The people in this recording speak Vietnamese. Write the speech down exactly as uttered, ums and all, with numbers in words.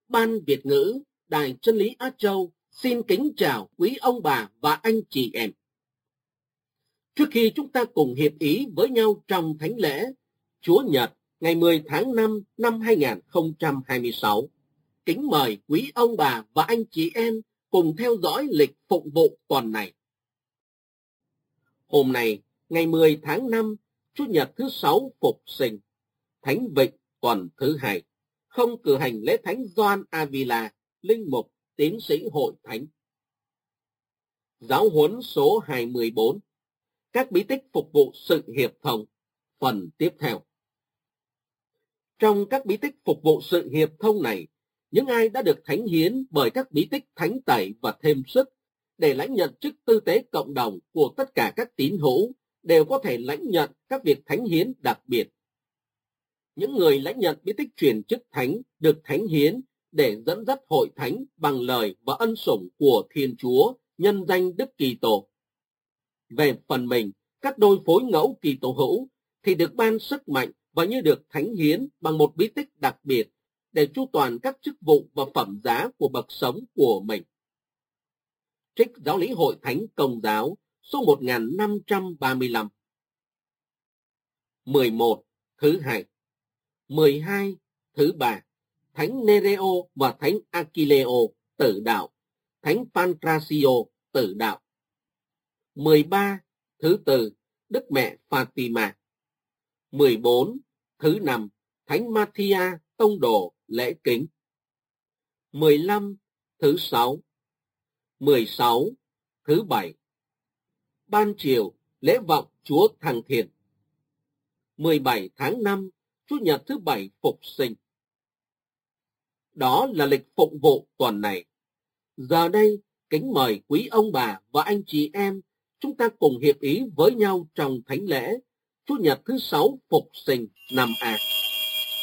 Ban Việt ngữ, Đài Chân lý Á Châu xin kính chào quý ông bà và anh chị em. Trước khi chúng ta cùng hiệp ý với nhau trong thánh lễ Chúa Nhật ngày mười tháng năm năm hai nghìn không trăm hai mươi sáu, kính mời quý ông bà và anh chị em cùng theo dõi lịch phụng vụ tuần này. Hôm nay, ngày mười tháng năm, Chủ nhật thứ sáu Phục Sinh, Thánh Vịnh tuần thứ hai, không cử hành lễ Thánh Gioan Avila, linh mục, tiến sĩ hội thánh. Giáo huấn số hai mươi bốn, các bí tích phục vụ sự hiệp thông, phần tiếp theo. Trong các bí tích phục vụ sự hiệp thông này, những ai đã được thánh hiến bởi các bí tích thánh tẩy và thêm sức để lãnh nhận chức tư tế cộng đồng của tất cả các tín hữu đều có thể lãnh nhận các việc thánh hiến đặc biệt. Những người lãnh nhận bí tích truyền chức thánh được thánh hiến để dẫn dắt hội thánh bằng lời và ân sủng của Thiên Chúa nhân danh Đức Kitô. Về phần mình, các đôi phối ngẫu Kitô hữu thì được ban sức mạnh và như được thánh hiến bằng một bí tích đặc biệt để chu toàn các chức vụ và phẩm giá của bậc sống của mình. Trích Giáo lý Hội Thánh Công giáo số một nghìn năm trăm ba mươi lăm. mười một. Thứ hai. mười hai. Thứ ba. Thánh Nereo và Thánh Achilleo tử đạo. Thánh Pancrazio tử đạo. mười ba. Thứ tư. Đức Mẹ Fatima. mười bốn. Thứ năm. Thánh Mathia tông đồ lễ kính. mười lăm. Thứ sáu. mười sáu. Thứ bảy. Ban chiều lễ vọng Chúa Thăng Thiên. mười bảy tháng năm, Chủ nhật thứ bảy Phục Sinh. Đó là lịch phụng vụ tuần này. Giờ đây, kính mời quý ông bà và anh chị em, chúng ta cùng hiệp ý với nhau trong thánh lễ Chủ nhật thứ sáu Phục Sinh năm A.